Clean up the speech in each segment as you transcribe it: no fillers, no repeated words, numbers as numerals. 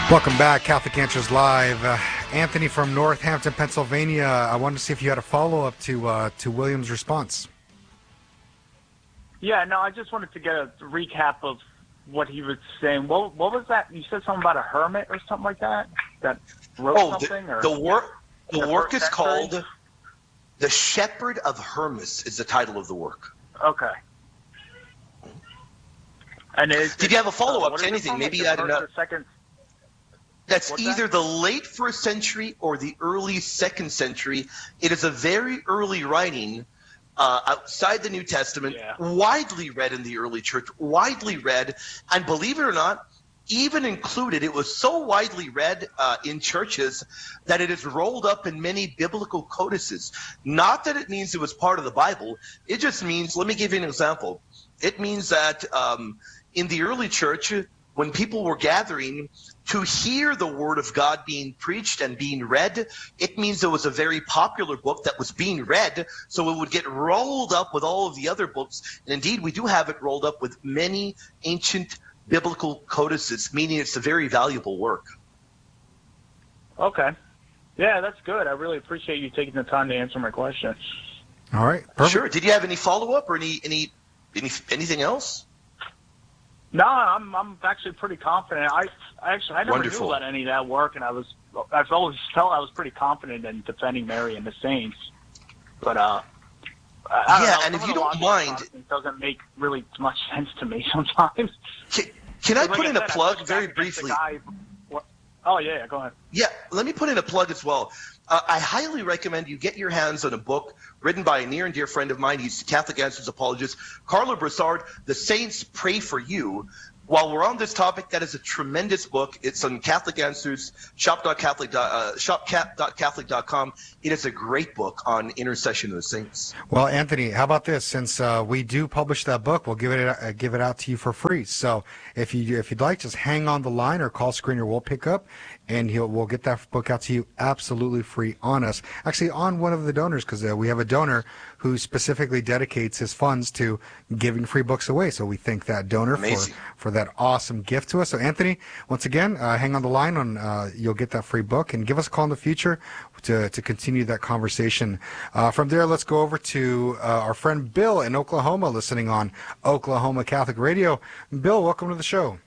Welcome back, Catholic Answers Live. Anthony from Northampton, Pennsylvania. I wanted to see if you had a follow-up to William's response. Yeah, no, I just wanted to get a recap of what he was saying. What was that? You said something about a hermit or something like that? That wrote something? The work is called The Shepherd of Hermas is the title of the work. Okay. And did you have a follow-up to anything? Maybe you had enough. That's either the late 1st century or the early 2nd century. It is a very early writing outside the New Testament, widely read in the early church, widely read, and believe it or not, even included, it was so widely read in churches that it is rolled up in many biblical codices. Not that it means it was part of the Bible. It just means, let me give you an example. It means that in the early church, when people were gathering to hear the word of God being preached and being read, it means there was a very popular book that was being read, so it would get rolled up with all of the other books. And indeed, we do have it rolled up with many ancient biblical codices, meaning it's a very valuable work. Okay. Yeah, that's good. I really appreciate you taking the time to answer my question. All right. Perfect. Sure. Did you have any follow-up or anything else? No, I'm actually pretty confident. I never knew about any of that work, and I've always felt I was pretty confident in defending Mary and the saints. But I don't know, and if you don't mind, it doesn't make really much sense to me sometimes. Can I put in a plug very briefly? Oh yeah, go ahead. Yeah, let me put in a plug as well. I highly recommend you get your hands on a book written by a near and dear friend of mine. He's a Catholic Answers apologist, Carlo Broussard, The Saints Pray for You. While we're on this topic, that is a tremendous book. It's on Catholic Answers, shop.catholic.com. It is a great book on intercession of the saints. Well, Anthony, how about this? Since we do publish that book, we'll give it out to you for free. So if you'd like, just hang on the line or call Screener. We'll pick up, and we'll get that book out to you absolutely free on us. Actually, on one of the donors, because we have a donor who specifically dedicates his funds to giving free books away. So we thank that donor for that awesome gift to us. So Anthony, once again, hang on the line you'll get that free book, and give us a call in the future to continue that conversation. From there, let's go over to our friend Bill in Oklahoma, listening on Oklahoma Catholic Radio. Bill, welcome to the show.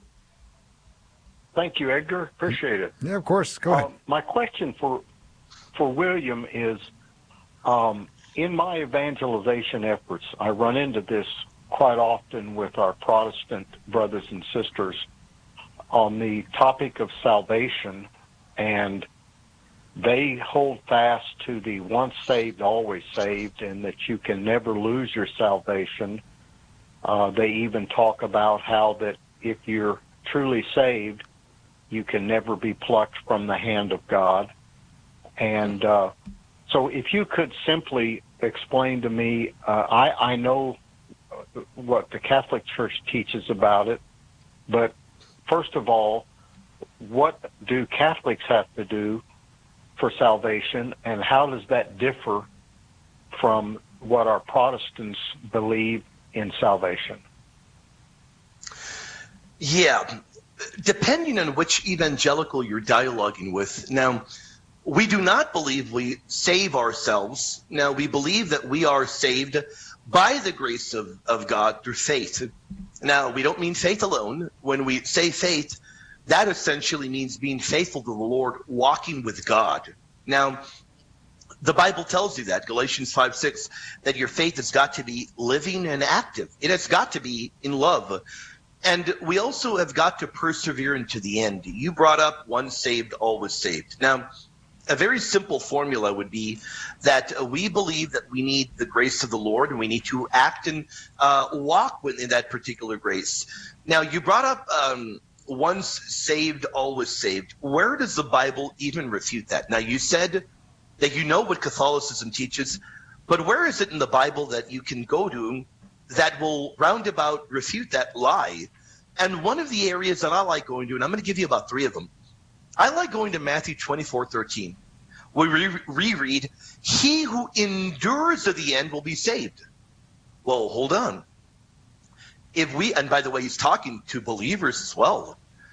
Thank you, Edgar. Appreciate it. Yeah, of course. Go ahead. My question for William is, in my evangelization efforts, I run into this quite often with our Protestant brothers and sisters on the topic of salvation, and they hold fast to the once saved, always saved, and that you can never lose your salvation. They even talk about how that if you're truly saved, you can never be plucked from the hand of God. And so if you could simply explain to me, I know what the Catholic Church teaches about it, but first of all, what do Catholics have to do for salvation, and how does that differ from what our Protestants believe in salvation? Yeah, depending on which evangelical you're dialoguing with. Now, we do not believe we save ourselves. Now, we believe that we are saved by the grace of God through faith. Now, we don't mean faith alone. When we say faith, that essentially means being faithful to the Lord, walking with God. Now, the Bible tells you that, Galatians 5:6, that your faith has got to be living and active. It has got to be in love. And we also have got to persevere into the end. You brought up once saved, always saved. Now, a very simple formula would be that we believe that we need the grace of the Lord, and we need to act and walk within that particular grace. Now, you brought up once saved, always saved. Where does the Bible even refute that? Now, you said that you know what Catholicism teaches, but where is it in the Bible that you can go to that will roundabout refute that lie? And one of the areas that I like going to, and I'm going to give you about 3 of them, I like going to Matthew 24:13. We reread, he who endures to the end will be saved. Well, hold on. And by the way, he's talking to believers as well.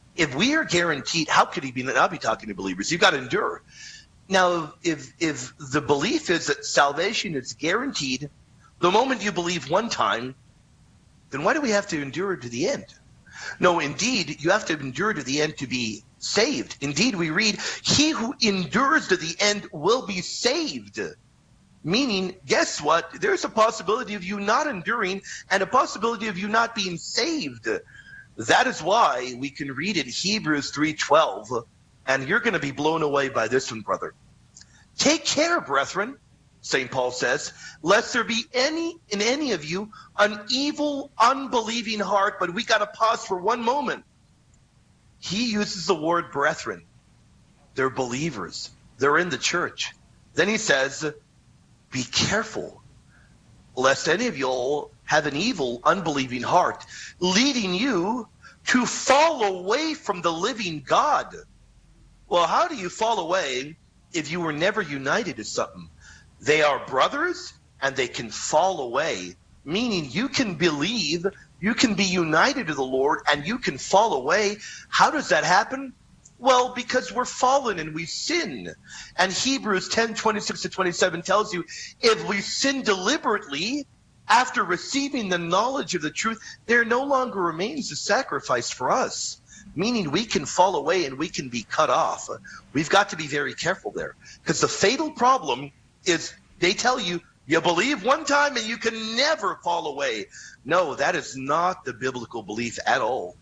If we are guaranteed, how could he not be talking to believers? You've got to endure. Now, if the belief is that salvation is guaranteed, the moment you believe one time, then why do we have to endure to the end? No, indeed, you have to endure to the end to be saved. Indeed, we read, he who endures to the end will be saved. Meaning, guess what? There's a possibility of you not enduring and a possibility of you not being saved. That is why we can read in Hebrews 3:12, and you're going to be blown away by this one, brother. Take care, brethren, St. Paul says, lest there be in any of you an evil, unbelieving heart. But we got to pause for one moment. He uses the word brethren. They're believers. They're in the church. Then he says, be careful, lest any of you all have an evil, unbelieving heart, leading you to fall away from the living God. Well, how do you fall away if you were never united to something? They are brothers, and they can fall away, meaning you can believe, you can be united to the Lord, and you can fall away. How does that happen? Well, because we're fallen and we sin. And Hebrews 10:26-27 tells you, if we sin deliberately, after receiving the knowledge of the truth, there no longer remains a sacrifice for us. Meaning we can fall away and we can be cut off. We've got to be very careful there. Because the fatal problem is they tell you, you believe one time and you can never fall away. No, that is not the biblical belief at all.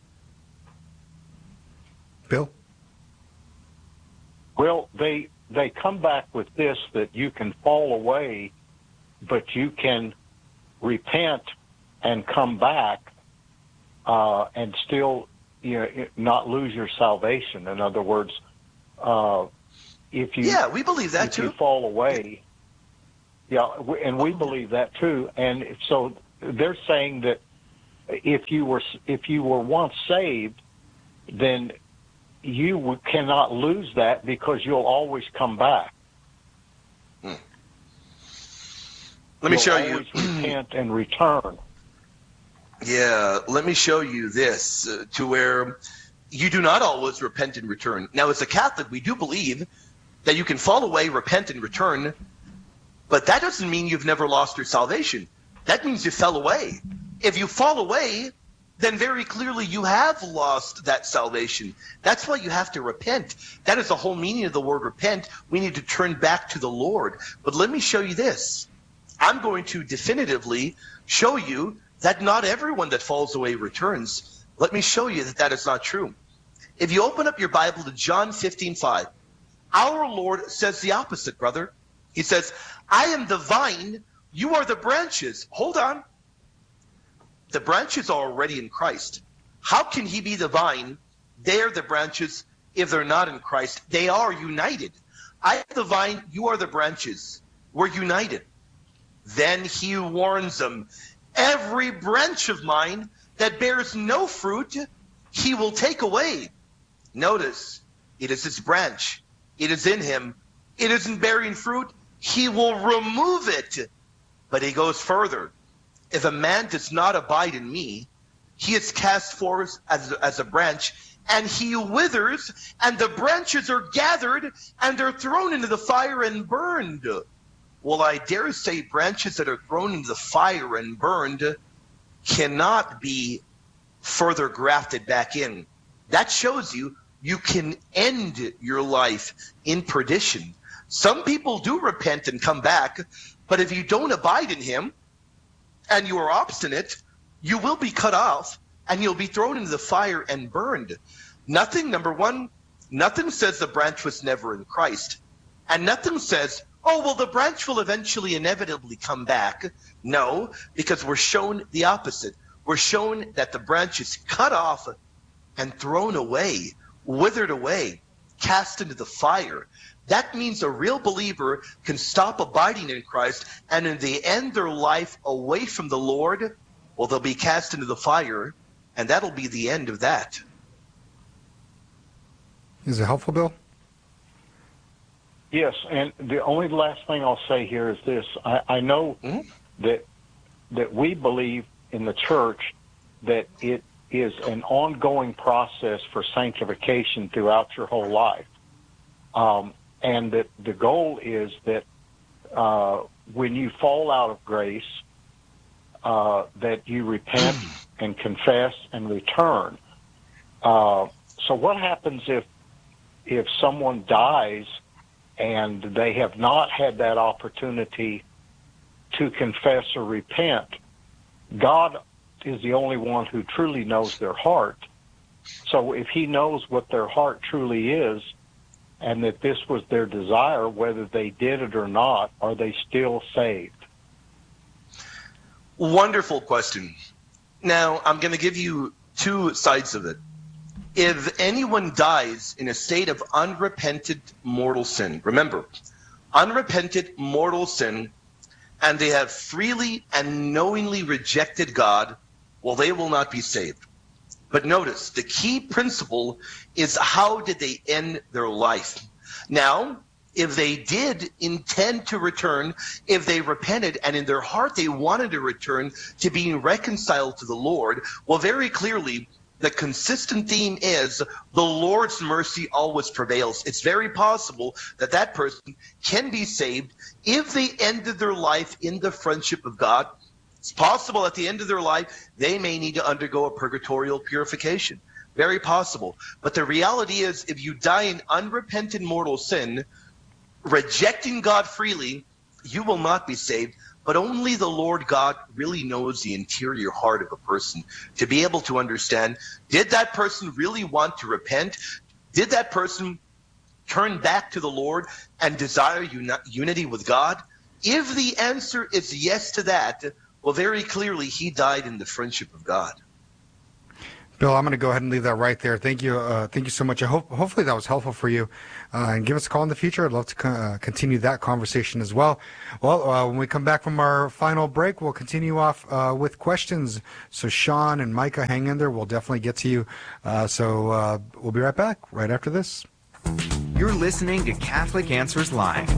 Bill? Well, they come back with this, that you can fall away, but you can repent and come back and still not lose your salvation. In other words, if you we believe that too. You fall away, and we believe that too. And so they're saying that if you were once saved, then you cannot lose that because you'll always come back. Let me show you. Always repent and return. Yeah, let me show you this to where you do not always repent and return. Now, as a Catholic, we do believe that you can fall away, repent, and return, but that doesn't mean you've never lost your salvation. That means you fell away. If you fall away, then very clearly you have lost that salvation. That's why you have to repent. That is the whole meaning of the word repent. We need to turn back to the Lord. But let me show you this. I'm going to definitively show you that not everyone that falls away returns. Let me show you that that is not true. If you open up your Bible to John 15:5, our Lord says the opposite, brother. He says, I am the vine, you are the branches. Hold on. The branches are already in Christ. How can he be the vine? They are the branches if they're not in Christ. They are united. I am the vine, you are the branches. We're united. Then he warns them, every branch of mine that bears no fruit, he will take away. Notice, it is his branch. It is in him. It isn't bearing fruit. He will remove it. But he goes further. If a man does not abide in me, he is cast forth as a branch, and he withers, and the branches are gathered, and they're thrown into the fire and burned. Well, I dare say branches that are thrown into the fire and burned cannot be further grafted back in. That shows you can end your life in perdition. Some people do repent and come back, but if you don't abide in him and you are obstinate, you will be cut off and you'll be thrown into the fire and burned. Number one, nothing says the branch was never in Christ. And nothing says, oh, well, the branch will eventually inevitably come back. No, because we're shown the opposite. We're shown that the branch is cut off and thrown away, withered away, cast into the fire. That means a real believer can stop abiding in Christ, and in the end their life away from the Lord, well, they'll be cast into the fire, and that'll be the end of that. Is it helpful, Bill? Yes, and the only last thing I'll say here is this. I know that we believe in the church that is an ongoing process for sanctification throughout your whole life. And that the goal is that when you fall out of grace, that you repent and confess and return. So what happens if someone dies and they have not had that opportunity to confess or repent? God is the only one who truly knows their heart. So if he knows what their heart truly is, and that this was their desire, whether they did it or not, are they still saved? Wonderful question. Now, I'm going to give you two sides of it. If anyone dies in a state of unrepented mortal sin, remember, unrepented mortal sin, and they have freely and knowingly rejected God, well, they will not be saved. But notice, the key principle is how did they end their life? Now, if they did intend to return, if they repented and in their heart they wanted to return to being reconciled to the Lord, well, very clearly, the consistent theme is the Lord's mercy always prevails. It's very possible that that person can be saved if they ended their life in the friendship of God. It's possible at the end of their life, they may need to undergo a purgatorial purification. Very possible. But the reality is, if you die in unrepentant mortal sin, rejecting God freely, you will not be saved. But only the Lord God really knows the interior heart of a person to be able to understand, did that person really want to repent? Did that person turn back to the Lord and desire unity with God? If the answer is yes to that, well, very clearly, he died in the friendship of God. Bill, I'm going to go ahead and leave that right there. Thank you so much. Hopefully that was helpful for you. And give us a call in the future. I'd love to continue that conversation as well. Well, when we come back from our final break, we'll continue off with questions. So Sean and Micah, hang in there. We'll definitely get to you. So we'll be right back right after this. You're listening to Catholic Answers Live.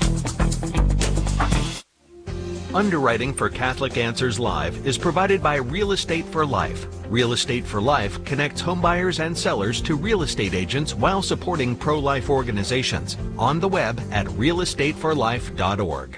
Underwriting for Catholic Answers Live is provided by Real Estate for Life. Real Estate for Life connects homebuyers and sellers to real estate agents while supporting pro-life organizations. On the web at realestateforlife.org.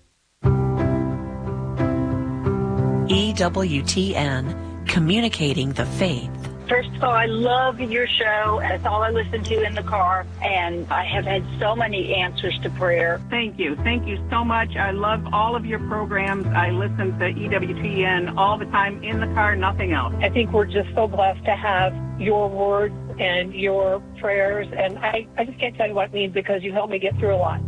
EWTN, communicating the faith. First of all, I love your show. That's all I listen to in the car, and I have had so many answers to prayer. Thank you. Thank you so much. I love all of your programs. I listen to EWTN all the time in the car, nothing else. I think we're just so blessed to have your words and your prayers, and I just can't tell you what it means because you helped me get through a lot.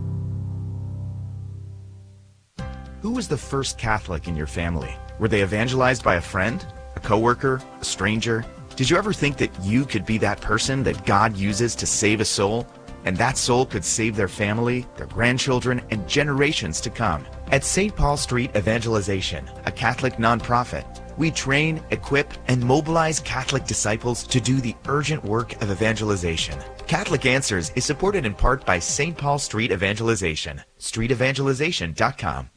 Who was the first Catholic in your family? Were they evangelized by a friend, a coworker, a stranger? Did you ever think that you could be that person that God uses to save a soul? And that soul could save their family, their grandchildren, and generations to come. At St. Paul Street Evangelization, a Catholic nonprofit, we train, equip, and mobilize Catholic disciples to do the urgent work of evangelization. Catholic Answers is supported in part by St. Paul Street Evangelization, streetevangelization.com.